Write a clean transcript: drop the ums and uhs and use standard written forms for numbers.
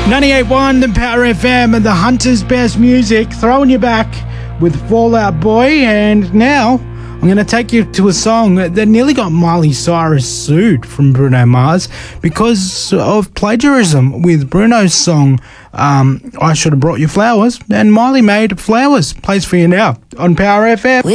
98.1 The Power FM and the Hunter's Best Music, throwing you back with Fall Out Boy. And now I'm going to take you to a song that nearly got Miley Cyrus sued from Bruno Mars because of plagiarism with Bruno's song I Should Have Brought You Flowers, and Miley made Flowers. Plays for you now on Power FM.